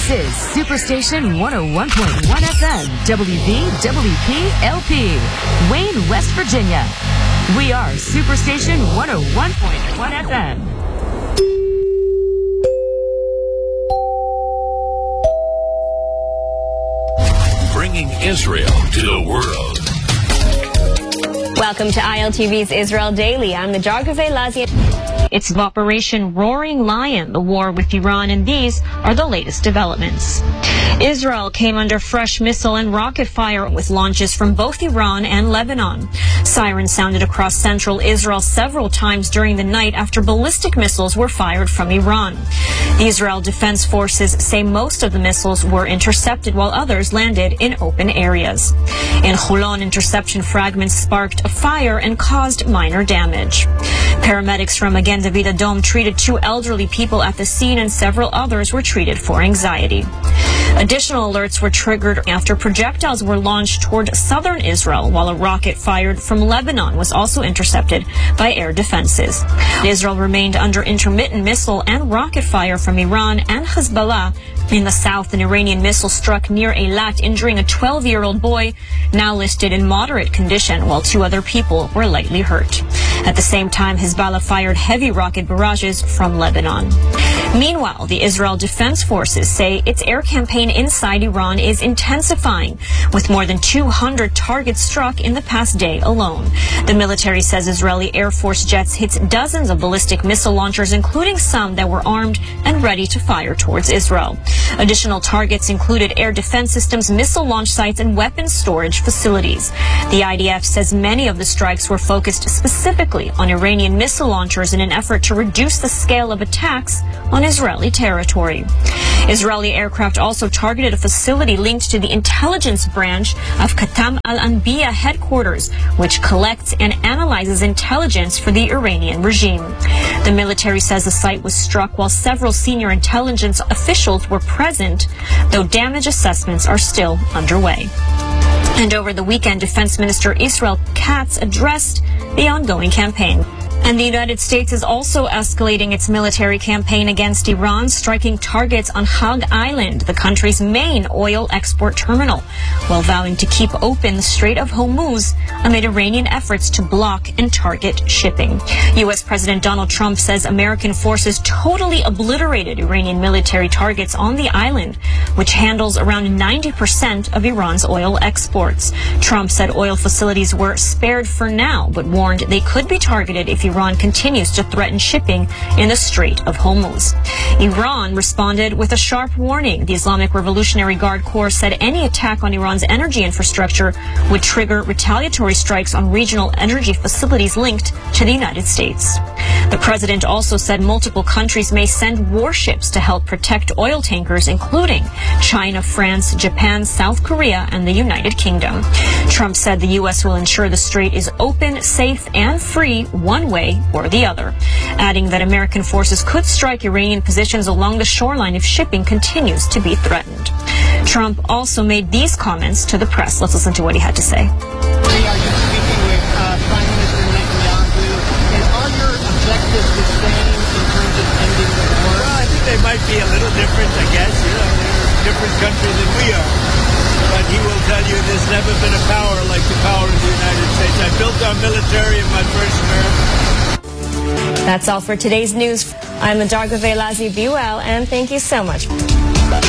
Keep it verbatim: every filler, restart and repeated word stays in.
This is Superstation one oh one point one F M, W V W P L P, Wayne, West Virginia. We are Superstation one oh one point one F M. Bringing Israel to the world. Welcome to I L T V's Israel Daily. I'm Najar Gavay-Lazi. It's Operation Roaring Lion, the war with Iran, and these are the latest developments. Israel came under fresh missile and rocket fire with launches from both Iran and Lebanon. Sirens sounded across central Israel several times during the night after ballistic missiles were fired from Iran. The Israel Defense Forces say most of the missiles were intercepted while others landed in open areas. In Holon, interception fragments sparked a fire and caused minor damage. Paramedics from Magen David Adom treated two elderly people at the scene, and several others were treated for anxiety. Additional alerts were triggered after projectiles were launched toward southern Israel, while a rocket fired from Lebanon was also intercepted by air defenses. Israel remained under intermittent missile and rocket fire from Iran and Hezbollah. In the south, an Iranian missile struck near Eilat, injuring a twelve-year-old boy, now listed in moderate condition, while two other people were lightly hurt. At the same time, Hezbollah fired heavy rocket barrages from Lebanon. Meanwhile, the Israel Defense Forces say its air campaign inside Iran is intensifying, with more than two hundred targets struck in the past day alone. The military says Israeli Air Force jets hit dozens of ballistic missile launchers, including some that were armed and ready to fire towards Israel. Additional targets included air defense systems, missile launch sites, and weapons storage facilities. The I D F says many of the strikes were focused specifically on Iranian missile launchers in an effort to reduce the scale of attacks on Israeli territory. Israeli aircraft also targeted a facility linked to the intelligence branch of Khatam al-Anbiya headquarters, which collects and analyzes intelligence for the Iranian regime. The military says the site was struck while several senior intelligence officials were present, though damage assessments are still underway. And over the weekend, Defense Minister Israel Katz addressed the ongoing campaign. And the United States is also escalating its military campaign against Iran, striking targets on Hag Island, the country's main oil export terminal, while vowing to keep open the Strait of Hormuz amid Iranian efforts to block and target shipping. U S President Donald Trump says American forces totally obliterated Iranian military targets on the island, which handles around ninety percent of Iran's oil exports. Trump said oil facilities were spared for now, but warned they could be targeted if Iran continues to threaten shipping in the Strait of Hormuz. Iran responded with a sharp warning. The Islamic Revolutionary Guard Corps said any attack on Iran's energy infrastructure would trigger retaliatory strikes on regional energy facilities linked to the United States. The president also said multiple countries may send warships to help protect oil tankers, including China, France, Japan, South Korea, and the United Kingdom. Trump said the U S will ensure the strait is open, safe, and free one way or the other, adding that American forces could strike Iranian positions along the shoreline if shipping continues to be threatened. Trump also made these comments to the press. Let's listen to what he had to say. Today, are you speaking with uh, Prime Minister Netanyahu? And are your objectives the same in terms of ending the war? Well, I think they might be a little different, I guess. You know, they're a different country than we are. But he will tell you there's never been a power like the power of the United States. I built our military in my first term. That's all for today's news. I'm Najar Gavay-Lazi. Be well, and thank you so much.